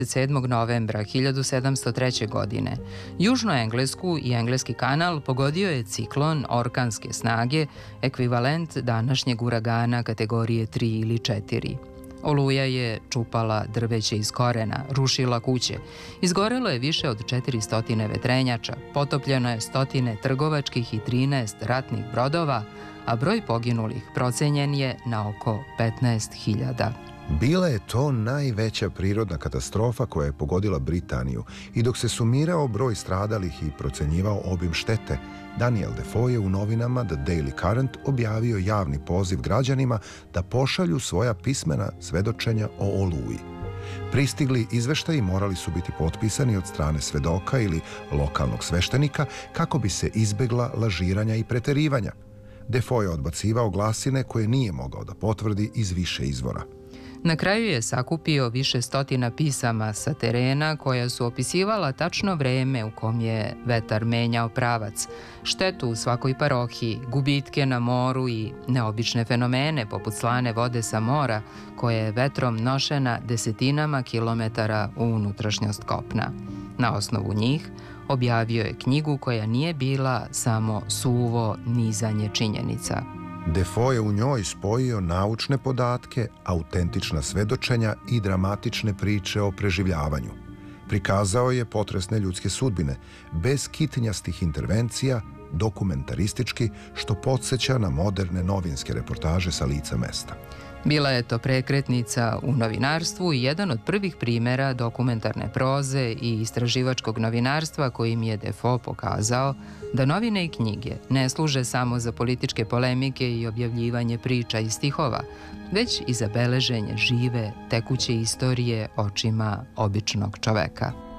7. novembra 1703. godine. Južnu Englesku i Engleski kanal pogodio je ciklon orkanske snage, ekvivalent današnjeg uragana kategorije 3 ili 4. Oluja je čupala drveće iz korena, rušila kuće. Izgorelo je više od 400 vetrenjača, potopljeno je stotine trgovačkih i 13 ratnih brodova, a broj poginulih procenjen je na oko 15.000. Bila je to najveća prirodna katastrofa koja je pogodila Britaniju i dok se sumirao broj stradalih i procenjivao obim štete, Daniel Defoe je u novinama The Daily Current objavio javni poziv građanima da pošalju svoja pismena svedočenja o Oluji. Pristigli izveštaji morali su biti potpisani od strane svedoka ili lokalnog sveštenika kako bi se izbegla lažiranja i preterivanja. Defoe je odbacivao glasine koje nije mogao da potvrdi iz više izvora. Na kraju je sakupio više stotina pisama sa terena koja su opisivala tačno vreme u kom je vetar menjao pravac, štetu u svakoj parohiji, gubitke na moru i neobične fenomene poput slane vode sa mora koja je vetrom nošena desetinama kilometara u unutrašnjost kopna. Na osnovu njih objavio je knjigu koja nije bila samo suvo nizanje činjenica. Defoe je u njoj spojio naučne podatke, autentična svedočenja i dramatične priče o preživljavanju. Prikazao je potresne ljudske sudbine, bez kitnjastih intervencija, dokumentaristički, što podsjeća na moderne novinske reportaže sa lica mesta. Bila je to prekretnica u novinarstvu i jedan od prvih primera dokumentarne proze i istraživačkog novinarstva kojim je Defoe pokazao da novine i knjige ne služe samo za političke polemike i objavljivanje priča i stihova, već i za beleženje žive, tekuće istorije očima običnog čoveka.